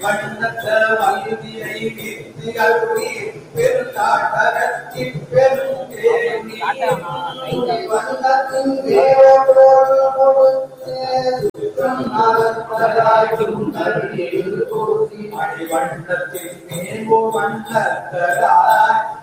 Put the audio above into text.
வண்ணத்த வல்வியை வித்தியருளி பெருங்காட்டகத்தின் பெருந்தேவி வண்ணத்தின் வேரோடு கொடுத்து அடிவண்ணத்தின் மேல் வண்ணத்தராய்